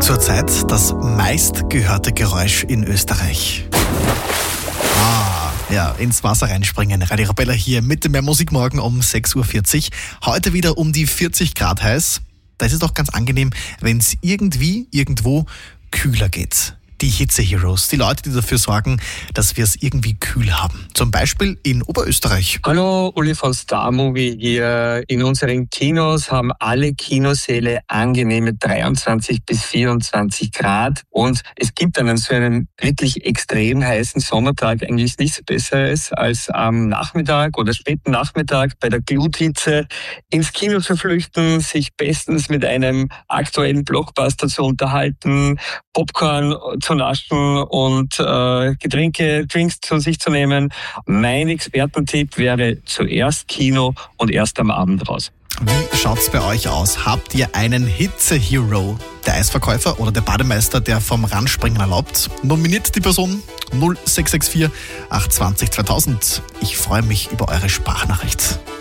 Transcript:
Zurzeit das meistgehörte Geräusch in Österreich. Ja, ins Wasser reinspringen. Radio Arabella hier mit dem Mehr Musik morgen um 6.40 Uhr. Heute wieder um die 40 Grad heiß. Da ist es doch ganz angenehm, wenn es irgendwo kühler geht. Die Hitze-Heroes, die Leute, die dafür sorgen, dass wir es irgendwie kühl haben. Zum Beispiel in Oberösterreich. Hallo, Uli von Star Movie hier. In unseren Kinos haben alle Kinosäle angenehme 23 bis 24 Grad. Und es gibt dann so einen wirklich extrem heißen Sommertag eigentlich nichts Besseres, als am Nachmittag oder späten Nachmittag bei der Gluthitze ins Kino zu flüchten, sich bestens mit einem aktuellen Blockbuster zu unterhalten, Popcorn zu naschen und Drinks zu sich zu nehmen. Mein Expertentipp wäre zuerst Kino und erst am Abend raus. Wie schaut's bei euch aus? Habt ihr einen Hitze-Hero? Der Eisverkäufer oder der Bademeister, der vom Randspringen erlaubt? Nominiert die Person 0664 820 2000. Ich freue mich über eure Sprachnachricht.